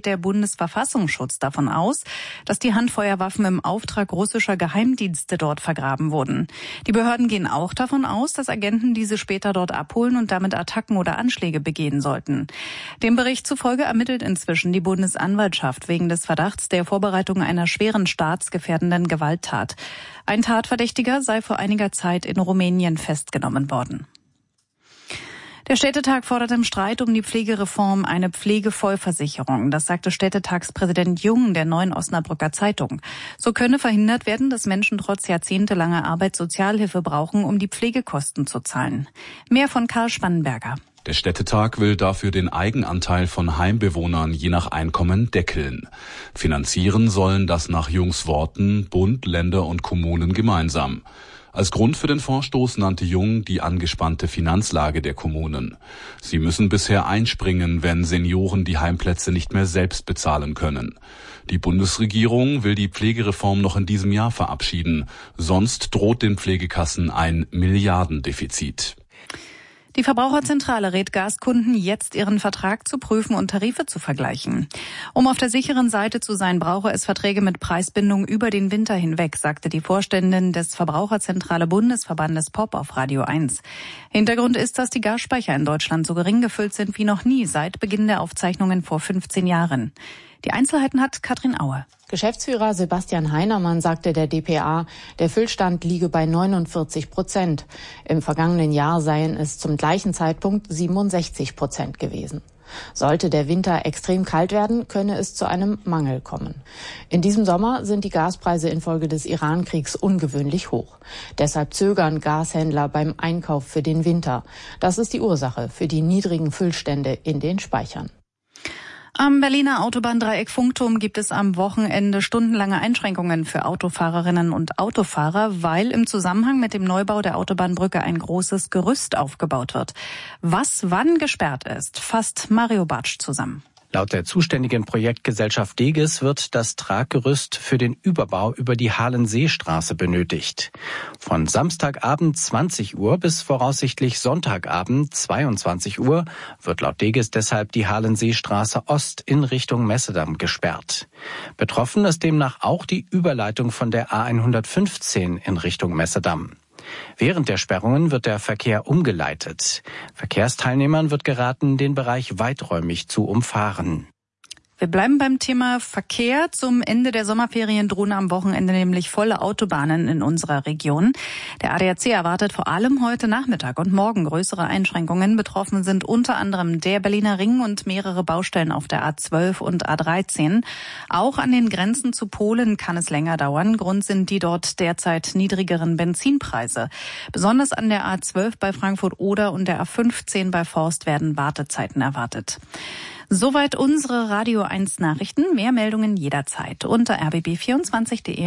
geht der Bundesverfassungsschutz davon aus, dass die Handfeuerwaffen im Auftrag russischer Geheimdienste dort vergraben wurden. Die Behörden gehen auch davon aus, dass Agenten diese später dort abholen und damit Attacken oder Anschläge begehen sollten. Dem Bericht zufolge ermittelt inzwischen die Bundesanwaltschaft wegen des Verdachts der Vorbereitung einer schweren staatsgefährdenden Gewalttat. Ein Tatverdächtiger sei vor einiger Zeit in Rumänien festgenommen worden. Der Städtetag fordert im Streit um die Pflegereform eine Pflegevollversicherung. Das sagte Städtetagspräsident Jung der Neuen Osnabrücker Zeitung. So könne verhindert werden, dass Menschen trotz jahrzehntelanger Arbeit Sozialhilfe brauchen, um die Pflegekosten zu zahlen. Mehr von Karl Spannenberger. Der Städtetag will dafür den Eigenanteil von Heimbewohnern je nach Einkommen deckeln. Finanzieren sollen das nach Jungs Worten Bund, Länder und Kommunen gemeinsam. Als Grund für den Vorstoß nannte Jung die angespannte Finanzlage der Kommunen. Sie müssen bisher einspringen, wenn Senioren die Heimplätze nicht mehr selbst bezahlen können. Die Bundesregierung will die Pflegereform noch in diesem Jahr verabschieden. Sonst droht den Pflegekassen ein Milliardendefizit. Die Verbraucherzentrale rät Gaskunden, jetzt ihren Vertrag zu prüfen und Tarife zu vergleichen. Um auf der sicheren Seite zu sein, brauche es Verträge mit Preisbindung über den Winter hinweg, sagte die Vorständin des Verbraucherzentrale Bundesverbandes POP auf Radio 1. Hintergrund ist, dass die Gasspeicher in Deutschland so gering gefüllt sind wie noch nie seit Beginn der Aufzeichnungen vor 15 Jahren. Die Einzelheiten hat Katrin Aue. Geschäftsführer Sebastian Heinermann sagte der dpa, der Füllstand liege bei 49%. Im vergangenen Jahr seien es zum gleichen Zeitpunkt 67% gewesen. Sollte der Winter extrem kalt werden, könne es zu einem Mangel kommen. In diesem Sommer sind die Gaspreise infolge des Iran-Kriegs ungewöhnlich hoch. Deshalb zögern Gashändler beim Einkauf für den Winter. Das ist die Ursache für die niedrigen Füllstände in den Speichern. Am Berliner Autobahndreieck Funkturm gibt es am Wochenende stundenlange Einschränkungen für Autofahrerinnen und Autofahrer, weil im Zusammenhang mit dem Neubau der Autobahnbrücke ein großes Gerüst aufgebaut wird. Was wann gesperrt ist, fasst Mario Bartsch zusammen. Laut der zuständigen Projektgesellschaft Deges wird das Traggerüst für den Überbau über die Halenseestraße benötigt. Von Samstagabend 20 Uhr bis voraussichtlich Sonntagabend 22 Uhr wird laut Deges deshalb die Halenseestraße Ost in Richtung Messedamm gesperrt. Betroffen ist demnach auch die Überleitung von der A115 in Richtung Messedamm. Während der Sperrungen wird der Verkehr umgeleitet. Verkehrsteilnehmern wird geraten, den Bereich weiträumig zu umfahren. Wir bleiben beim Thema Verkehr. Zum Ende der Sommerferien drohen am Wochenende nämlich volle Autobahnen in unserer Region. Der ADAC erwartet vor allem heute Nachmittag und morgen größere Einschränkungen. Betroffen sind unter anderem der Berliner Ring und mehrere Baustellen auf der A12 und A13. Auch an den Grenzen zu Polen kann es länger dauern. Grund sind die dort derzeit niedrigeren Benzinpreise. Besonders an der A12 bei Frankfurt-Oder und der A15 bei Forst werden Wartezeiten erwartet. Soweit unsere Radio 1 Nachrichten. Mehr Meldungen jederzeit unter rbb24.de.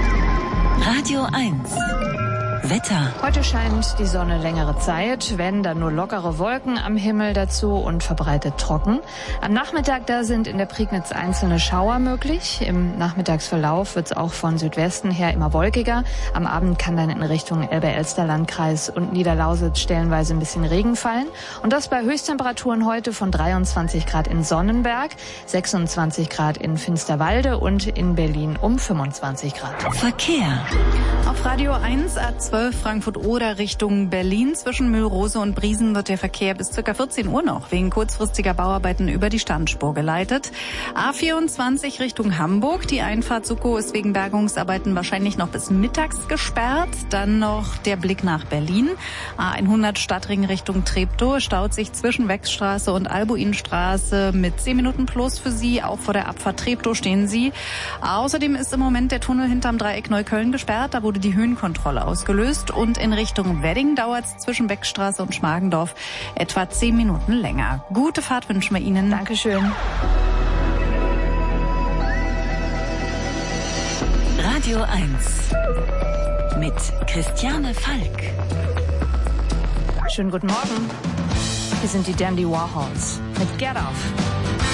Radio 1. Wetter. Heute scheint die Sonne längere Zeit, wenn dann nur lockere Wolken am Himmel dazu und verbreitet trocken. Am Nachmittag da sind in der Prignitz einzelne Schauer möglich. Im Nachmittagsverlauf wird es auch von Südwesten her immer wolkiger. Am Abend kann dann in Richtung Elbe-Elster-Landkreis und Niederlausitz stellenweise ein bisschen Regen fallen. Und das bei Höchsttemperaturen heute von 23 Grad in Sonnenberg, 26 Grad in Finsterwalde und in Berlin um 25 Grad. Verkehr. Auf Radio 1 A12 Frankfurt-Oder Richtung Berlin. Zwischen Mühlrose und Briesen wird der Verkehr bis ca. 14 Uhr noch wegen kurzfristiger Bauarbeiten über die Standspur geleitet. A24 Richtung Hamburg. Die Einfahrt Suckow ist wegen Bergungsarbeiten wahrscheinlich noch bis mittags gesperrt. Dann noch der Blick nach Berlin. A100 Stadtring Richtung Treptow staut sich zwischen Wechsstraße und Albuinstraße mit 10 Minuten plus für Sie. Auch vor der Abfahrt Treptow stehen Sie. Außerdem ist im Moment der Tunnel hinterm Dreieck Neukölln gesperrt. Da wurde die Höhenkontrolle ausgelöst. Und in Richtung Wedding dauert es zwischen Beckstraße und Schmargendorf etwa 10 Minuten länger. Gute Fahrt wünschen wir Ihnen. Dankeschön. Radio 1 mit Christiane Falk. Schönen guten Morgen. Hier sind die Dandy Warhols mit Get Off.